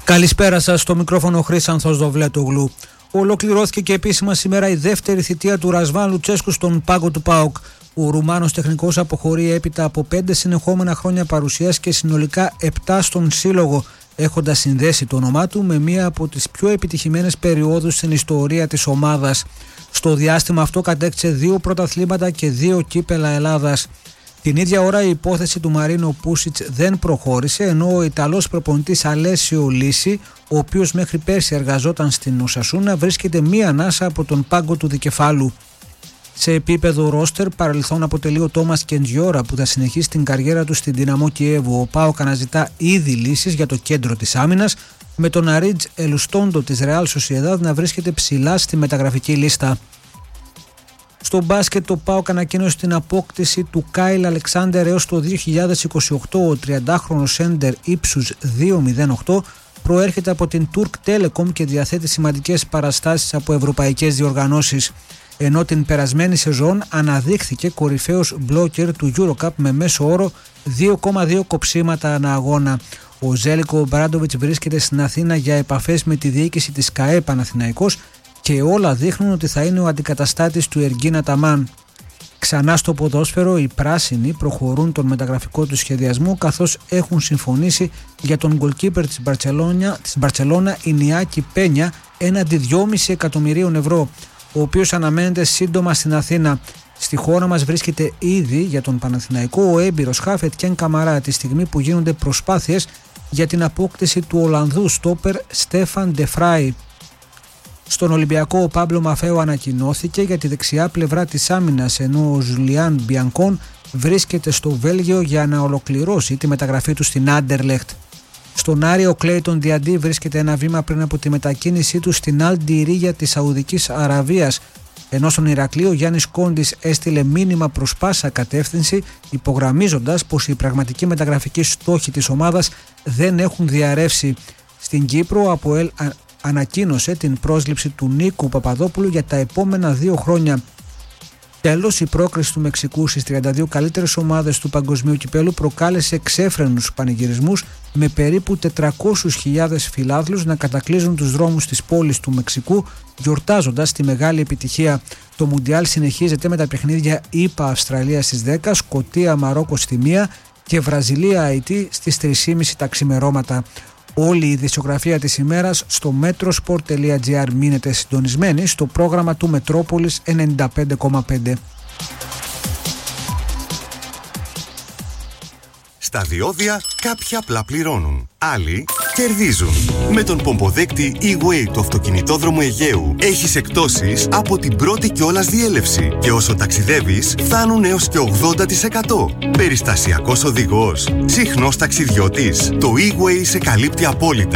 Καλησπέρα σας, στο μικρόφωνο Χρήσανθος Δοβλέτογλου. Ολοκληρώθηκε και επίσημα σήμερα η δεύτερη θητεία του Ρασβάν Λουτσέσκου στον πάγκο του ΠΑΟΚ. Ο Ρουμάνος τεχνικός αποχωρεί έπειτα από 5 συνεχόμενα χρόνια παρουσίας και συνολικά 7 στον σύλλογο, έχοντας συνδέσει το όνομά του με μία από τις πιο επιτυχημένες περιόδους στην ιστορία της ομάδας. Στο διάστημα αυτό κατέκτησε 2 πρωταθλήματα και 2 κύπελα Ελλάδας. Την ίδια ώρα η υπόθεση του Μαρίνο Πούσιτς δεν προχώρησε, ενώ ο Ιταλός προπονητής Αλέσιο Λύση, ο οποίος μέχρι πέρσι εργαζόταν στην Οσασούνα, βρίσκεται μία ανάσα από τον πάγκο του δικεφάλου. Σε επίπεδο ρόστερ, παρελθόν αποτελεί ο Τόμας Κεντζιόρα που θα συνεχίσει την καριέρα του στην Δυναμό Κιέβου. Ο ΠΑΟΚ αναζητά ήδη λύσεις για το κέντρο της άμυνας, με τον Αρίτζ Ελουστόντο της Ρεάλ Σοσιεδάδ να βρίσκεται ψηλά στη μεταγραφική λίστα. Στο μπάσκετ, το ΠΑΟΚ ανακοίνωσε την απόκτηση του Κάιλ Αλεξάντερ έως το 2028. Ο 30χρονος σέντερ ύψους 2,08 προέρχεται από την Turk Telecom και διαθέτει σημαντικές παραστάσεις από ευρωπαϊκές διοργανώσεις. Ενώ την περασμένη σεζόν αναδείχθηκε κορυφαίος μπλόκερ του EuroCup με μέσο όρο 2,2 κοψίματα ανά αγώνα. Ο Ζέλικο Μπράντοβιτς βρίσκεται στην Αθήνα για επαφές με τη διοίκηση της ΚΑΕ Παναθηναϊκός και όλα δείχνουν ότι θα είναι ο αντικαταστάτης του Εργίν Αταμάν. Ξανά στο ποδόσφαιρο, οι πράσινοι προχωρούν τον μεταγραφικό του σχεδιασμό, καθώς έχουν συμφωνήσει για τον γκολκίπερ της Μπαρτσελώνα Ινιάκη Πένια έναντι 2,5 εκατομμυρίων ευρώ, ο οποίος αναμένεται σύντομα στην Αθήνα. Στη χώρα μας βρίσκεται ήδη για τον Παναθηναϊκό ο έμπειρος χαφ Ετιέν Καμαρά, τη στιγμή που γίνονται προσπάθειες για την απόκτηση του Ολλανδού στόπερ Στέφαν Ντεφράι. Στον Ολυμπιακό, ο Πάμπλο Μαφέο ανακοινώθηκε για τη δεξιά πλευρά της άμυνας, ενώ ο Ζουλιάν Μπιανκόν βρίσκεται στο Βέλγιο για να ολοκληρώσει τη μεταγραφή του στην Άντερλεχτ. Στον Άρη, ο Κλέιτον Διαντί βρίσκεται ένα βήμα πριν από τη μετακίνησή του στην Αλ Ντιρίγια της Σαουδικής Αραβίας, ενώ στον Ηρακλή ο Γιάννης Κόντης έστειλε μήνυμα προς πάσα κατεύθυνση, υπογραμμίζοντας πως οι πραγματικοί μεταγραφικοί στόχοι της ομάδας δεν έχουν διαρρεύσει. Στην Κύπρο, ο ΑΠΟΕΛ ανακοίνωσε την πρόσληψη του Νίκου Παπαδόπουλου για τα επόμενα 2 χρόνια. Τέλος, η πρόκριση του Μεξικού στις 32 καλύτερες ομάδες του παγκοσμίου κυπέλου προκάλεσε εξέφρενους πανηγυρισμούς, με περίπου 400.000 φιλάθλους να κατακλείζουν τους δρόμους της πόλης του Μεξικού, γιορτάζοντας τη μεγάλη επιτυχία. Το Μουντιάλ συνεχίζεται με τα παιχνίδια ΗΠΑ Αυστραλία στις 10, Σκωτία Μαρόκο στη 1 και Βραζιλία Αϊτή στις 3.30 τα ξημερώματα. Όλη η ειδησιογραφία της ημέρας στο metrosport.gr. Μείνετε συντονισμένοι στο πρόγραμμα του Μετρόπολης 95,5. Στα διόδια κάποιοι απλά πληρώνουν, άλλοι κερδίζουν. Με τον πομποδέκτη E-Way του αυτοκινητόδρομου Αιγαίου έχεις εκπτώσεις από την πρώτη κιόλας διέλευση και όσο ταξιδεύεις φτάνουν έως και 80%. Περιστασιακός οδηγός, συχνός ταξιδιώτης, το E-Way σε καλύπτει απόλυτα